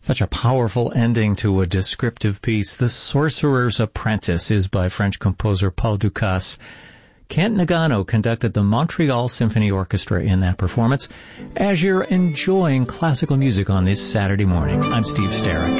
Such a powerful ending to a descriptive piece. The Sorcerer's Apprentice is by French composer Paul Dukas. Kent Nagano conducted the Montreal Symphony Orchestra in that performance. As you're enjoying classical music on this Saturday morning, I'm Steve Sterrick.